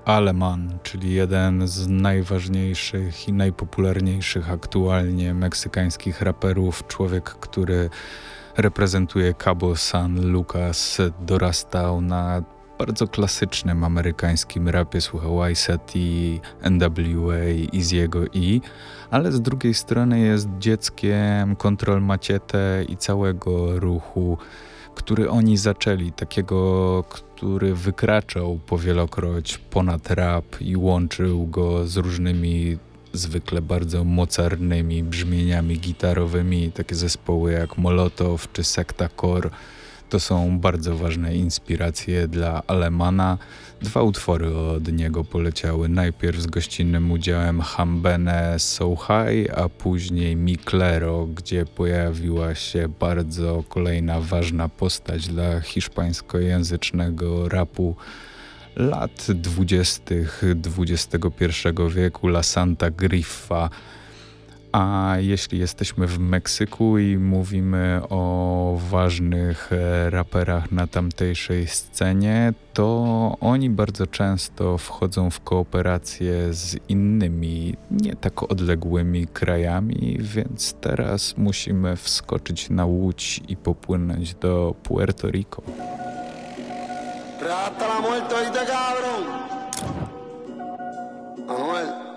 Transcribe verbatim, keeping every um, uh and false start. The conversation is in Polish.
Aleman, czyli jeden z najważniejszych i najpopularniejszych aktualnie meksykańskich raperów. Człowiek, który reprezentuje Cabo San Lucas, dorastał na bardzo klasycznym amerykańskim rapie, słuchał Ice-T, N W A, Eazy'ego E, ale z drugiej strony jest dzieckiem Control Machete i całego ruchu, który oni zaczęli, takiego, który wykraczał powielokroć ponad rap i łączył go z różnymi zwykle bardzo mocarnymi brzmieniami gitarowymi. Takie zespoły jak Molotow czy Sekta Core to są bardzo ważne inspiracje dla Alemana. Dwa utwory od niego poleciały. Najpierw z gościnnym udziałem Hambene So High, a później Mi Clero, gdzie pojawiła się bardzo kolejna ważna postać dla hiszpańskojęzycznego rapu lat dwudziestych dwudziestego pierwszego wieku, La Santa Grifa. A jeśli jesteśmy w Meksyku i mówimy o ważnych raperach na tamtejszej scenie, to oni bardzo często wchodzą w kooperację z innymi, nie tak odległymi krajami, więc teraz musimy wskoczyć na łódź i popłynąć do Puerto Rico. Hasta la muerte, oíste, cabrón. Anuel.